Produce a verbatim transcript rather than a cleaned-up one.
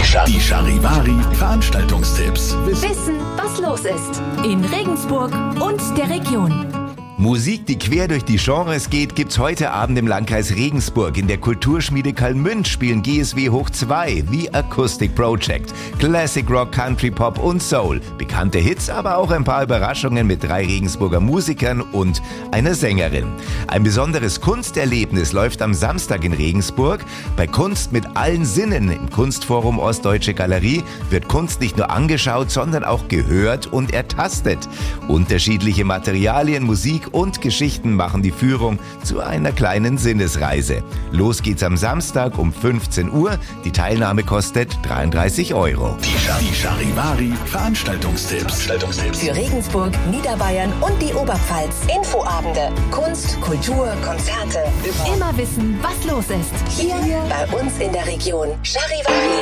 Die Charivari Veranstaltungstipps. Wissen, was los ist in Regensburg und der Region. Musik, die quer durch die Genres geht, gibt's heute Abend im Landkreis Regensburg. In der Kulturschmiede Kalmünz spielen G S W hoch zwei, The Acoustic Project, Classic Rock, Country Pop und Soul. Bekannte Hits, aber auch ein paar Überraschungen mit drei Regensburger Musikern und einer Sängerin. Ein besonderes Kunsterlebnis läuft am Samstag in Regensburg. Bei Kunst mit allen Sinnen im Kunstforum Ostdeutsche Galerie wird Kunst nicht nur angeschaut, sondern auch gehört und ertastet. Unterschiedliche Materialien, Musik und Geschichten machen die Führung zu einer kleinen Sinnesreise. Los geht's am Samstag um fünfzehn Uhr. Die Teilnahme kostet dreiunddreißig Euro. Die Charivari Veranstaltungstipps. Für Regensburg, Niederbayern und die Oberpfalz. Infoabende, Kunst, Kultur, Konzerte. Immer wissen, was los ist. Hier bei uns in der Region. Charivari.